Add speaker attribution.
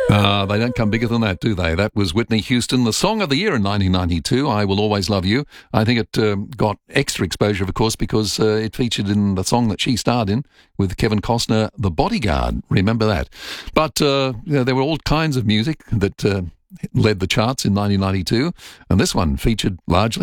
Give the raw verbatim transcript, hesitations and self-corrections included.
Speaker 1: Uh, they don't come bigger than that, do they? That was Whitney Houston, the Song of the Year in nineteen ninety-two, I Will Always Love You. I think it um, got extra exposure, of course, because uh, it featured in the song that she starred in with Kevin Costner, The Bodyguard. Remember that. But uh, you know, there were all kinds of music that uh, led the charts in nineteen ninety-two, and this one featured largely